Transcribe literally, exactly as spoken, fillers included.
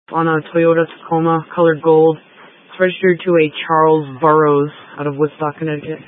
on a Toyota Tacoma, colored gold. It's registered to a Charles Burrows out of Woodstock, Connecticut.